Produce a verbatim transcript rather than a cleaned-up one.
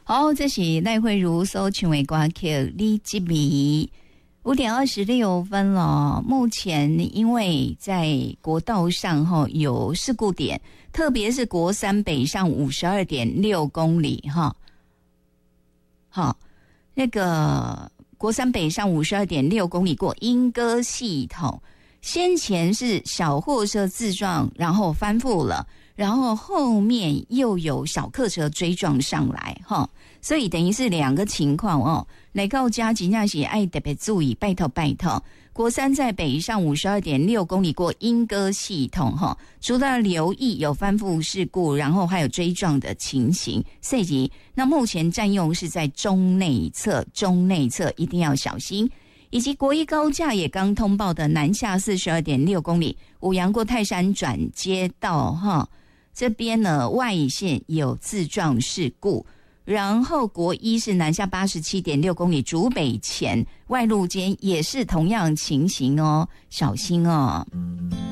好，这是赖慧如所唱的歌曲《你这迷》。五点二十六分了，目前因为在国道上哈有事故点，特别是国三北上五十二点六公里哈，好，那个国三北上五十二点六公里过莺歌系统，先前是小货车自撞，然后翻覆了。然后后面又有小客车追撞上来哈，所以等于是两个情况哦。来到家真的是要特别注意，拜托拜托。国三在北上五十二点六公里过莺歌系统哈，除了留意有翻覆事故，然后还有追撞的情形。所以那目前占用是在中内侧，中内侧一定要小心。以及国一高架也刚通报的南下四十二点六公里，五杨过泰山转接道哈。这边呢外线有自撞事故，然后国一是南下八十七点六公里竹北前外路间也是同样情形哦，小心哦。